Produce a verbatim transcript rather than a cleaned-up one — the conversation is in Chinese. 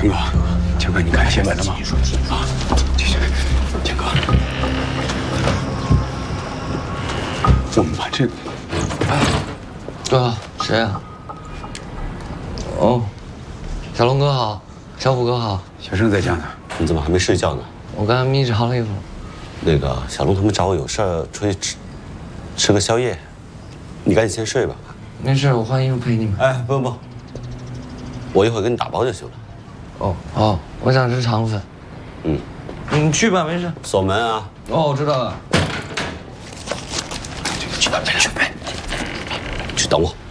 强哥，强哥，你看写稳了吗？啊，继续，强哥，我们把这个， 哥，谁啊？哦，小龙哥好，小虎哥好。 小生在家呢。 你怎么还没睡觉呢？ 我刚才眯着了一会儿。 那个小龙他们找我有事儿，出去吃吃个宵夜，你赶紧先睡吧。 没事，我换衣服陪你们。 哎，不用不用，我一会儿给你打包就行了。 哦哦，我想吃肠粉。 嗯， 你去吧，没事。 锁门啊。 哦，我知道了。 去去去呗，去等我。